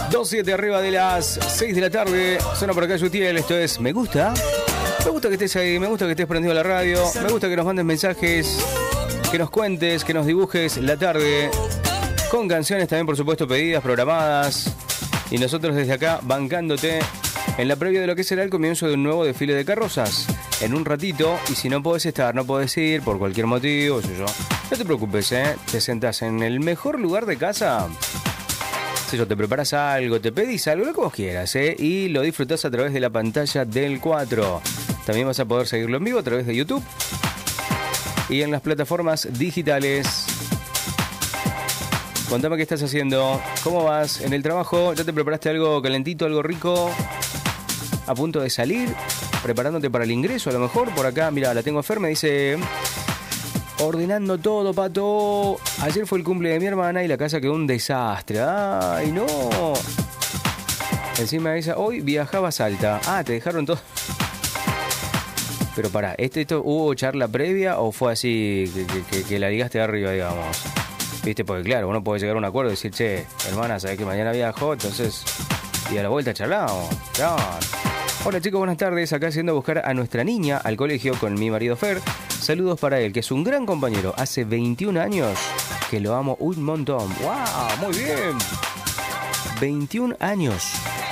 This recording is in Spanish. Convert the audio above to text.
2:07 arriba de las 6 de la tarde. Suena por acá Yutiel, esto es Me Gusta. Me gusta que estés ahí, me gusta que estés prendido a la radio. Me gusta que nos mandes mensajes, que nos cuentes, que nos dibujes la tarde. Con canciones también, por supuesto, pedidas, programadas. Y nosotros desde acá, bancándote en la previa de lo que será el comienzo de un nuevo desfile de carrozas. En un ratito, y si no podés estar, no podés ir por cualquier motivo, sé yo. No te preocupes, te sentás en el mejor lugar de casa. Si yo te preparas algo, te pedís algo, lo que vos quieras, y lo disfrutás a través de la pantalla del 4. También vas a poder seguirlo en vivo a través de YouTube y en las plataformas digitales. Contame qué estás haciendo, cómo vas en el trabajo, ya te preparaste algo calentito, algo rico, a punto de salir, preparándote para el ingreso a lo mejor. Por acá, mira, la tengo Fer, me dice... Ordenando todo, Pato. Ayer fue el cumple de mi hermana y la casa quedó un desastre. ¡Ay, no! Encima de ella, hoy viajaba a Salta. Te dejaron todo. Pero pará, ¿esto hubo charla previa o fue así que la ligaste de arriba, digamos? ¿Viste? Porque claro, uno puede llegar a un acuerdo y decir, che, hermana, sabés que mañana viajo, entonces... Y a la vuelta charlamos. Claro. Hola chicos, buenas tardes. Acá yendo a buscar a nuestra niña al colegio con mi marido Fer. Saludos para él, que es un gran compañero. Hace 21 años que lo amo un montón. ¡Wow! Muy bien. 21 años.